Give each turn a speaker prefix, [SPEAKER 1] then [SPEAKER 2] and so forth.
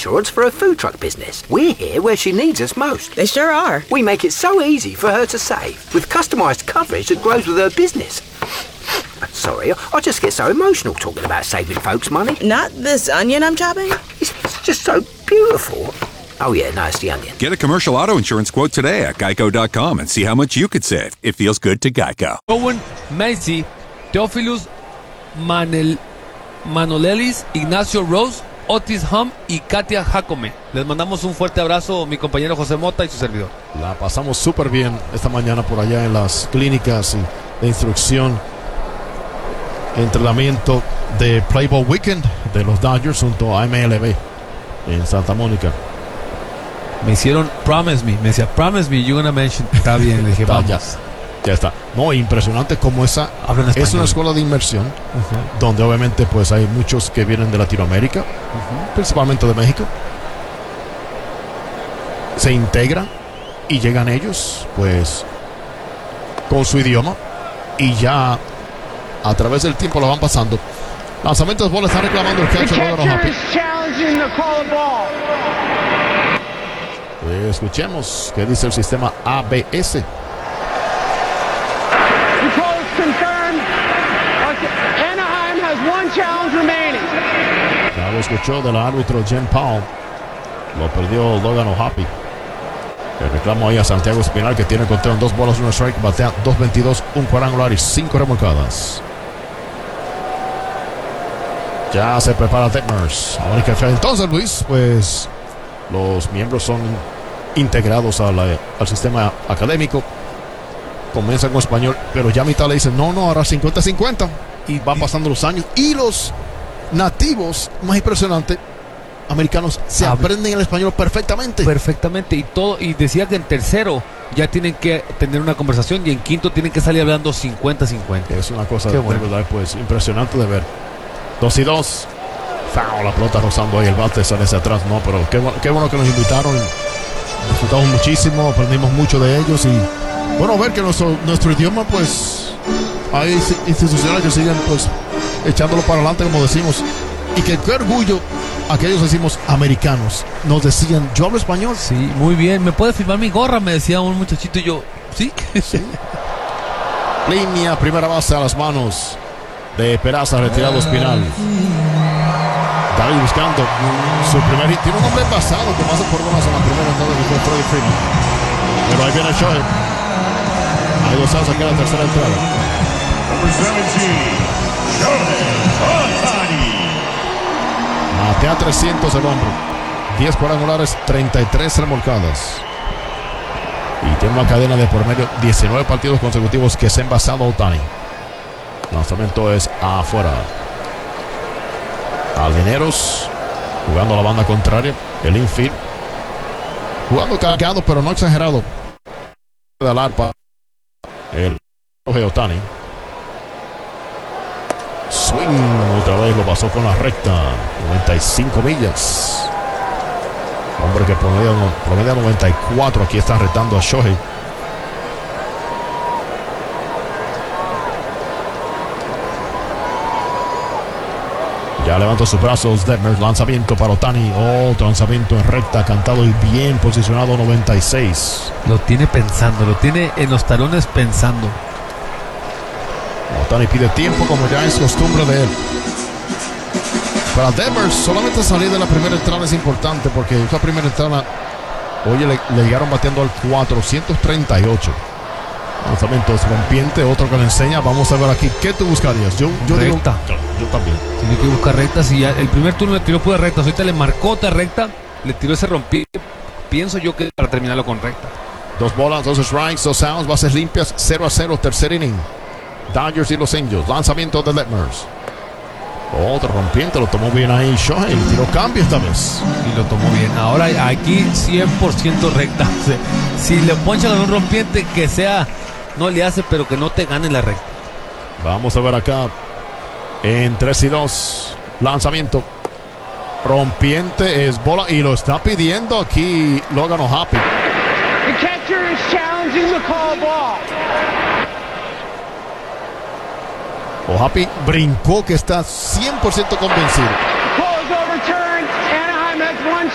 [SPEAKER 1] insurance for her food truck business. We're here where she needs us most.
[SPEAKER 2] They sure are.
[SPEAKER 1] We make it so easy for her to save, with customised coverage that grows with her business. Sorry, I just get so emotional talking about saving folks money.
[SPEAKER 2] Not this onion I'm chopping?
[SPEAKER 1] It's just so beautiful. Oh yeah, no, it's the onion.
[SPEAKER 3] Get a commercial auto insurance quote today at geico.com and see how much you could save. It feels good to Geico.
[SPEAKER 4] Owen Macy, Theophilus Manolelis, Ignacio Rose, Otis Hum y Katia Jacome. Les mandamos un fuerte abrazo, mi compañero José Mota y su servidor.
[SPEAKER 5] La pasamos súper bien esta mañana por allá en las clínicas de instrucción, entrenamiento de Playboy Weekend de los Dodgers junto a MLB en Santa Mónica.
[SPEAKER 4] Me hicieron promise me you're gonna mention. Está bien, le dije vamos.
[SPEAKER 5] Ya está. No, impresionante como esa es una escuela de inmersión, donde obviamente pues hay muchos que vienen de Latinoamérica, principalmente de México. Se integran y llegan ellos pues con su idioma y ya a través del tiempo lo van pasando. Lanzamientos de bola, está reclamando el catcher Logan O'Happy. Escuchemos qué dice el sistema ABS. Ya lo escuchó del árbitro Jen Powell. Lo perdió Logan O'Happy. El reclamo ahí a Santiago Espinal, que tiene conteo en 2 bolas, 1 strike, batea 2.22, un cuadrangular y 5 remolcadas. Ya se prepara Detmers. Entonces, Luis, pues los miembros son integrados al sistema académico. Comienzan con español, pero ya a mitad le dicen no, ahora 50-50. Y van pasando los años. Y los nativos, más impresionante, americanos, se aprenden el español perfectamente.
[SPEAKER 4] Y decía que en tercero ya tienen que tener una conversación y en quinto tienen que salir hablando 50-50.
[SPEAKER 5] Es una cosa de verdad pues impresionante de ver. 2-2. Foul, la pelota rozando ahí el bate, sale hacia atrás. No, pero qué bueno que nos invitaron. Disfrutamos muchísimo, aprendimos mucho de ellos y bueno, ver que nuestro idioma pues hay instituciones que siguen pues echándolo para adelante, como decimos, y que qué orgullo aquellos decimos americanos nos decían yo hablo español.
[SPEAKER 4] Sí, muy bien, ¿me puede firmar mi gorra? Me decía un muchachito y yo sí.
[SPEAKER 5] Línea, primera base a las manos de Peraza, retirado Espinal. David buscando su primer hit. Tiene un hombre pasado que pasa por bolas en la primera entrada que fue Freddie Freeman. Pero ahí viene Shohei. Hay 2 outs aquí en la tercera entrada. Batea 300 el hombre. 10 cuadrangulares, 33 remolcadas. Y tiene una cadena de por medio 19 partidos consecutivos que se ha envasado a Ohtani. El lanzamiento es afuera. Aldineros jugando a la banda contraria. El infield jugando cargado pero no exagerado. Del arpa el Ohtani. Swing otra vez, lo pasó con la recta. 95 millas. Hombre que promedia 94. Aquí está retando a Shohei. Ya levanta sus brazos Detmers. Lanzamiento para Ohtani. Otro lanzamiento en recta, cantado y bien posicionado. 96.
[SPEAKER 4] Lo tiene pensando, lo tiene en los talones pensando.
[SPEAKER 5] Ohtani pide tiempo, como ya es costumbre de él. Para Detmers, solamente salir de la primera entrada es importante, porque esa primera entrada, oye, le llegaron bateando al 438. Lanzamiento es rompiente, otro que le enseña. Vamos a ver aquí, ¿qué tú buscarías? Yo
[SPEAKER 4] recta.
[SPEAKER 5] Digo, yo también.
[SPEAKER 4] Tiene que buscar recta. Si ya el primer turno le tiró pura recta, ahorita le marcó otra recta, le tiró ese rompiente. Pienso yo que para terminarlo con recta.
[SPEAKER 5] 2 bolas, 2 strikes, 2 outs, bases limpias, 0-0, tercer inning. Dodgers y los Angels. Lanzamiento de Detmers. Otro rompiente, lo tomó bien ahí Shohei. Tiró cambio esta vez.
[SPEAKER 4] Y lo tomó bien. Ahora aquí 100% recta. Si le ponchan con un rompiente, que sea, no le hace, pero que no te gane la recta.
[SPEAKER 5] Vamos a ver acá. En 3-2. Lanzamiento. Rompiente, es bola. Y lo está pidiendo aquí Logan O'Happy.
[SPEAKER 6] The catcher is challenging the call ball.
[SPEAKER 5] O'Happy brincó, que está 100% convencido.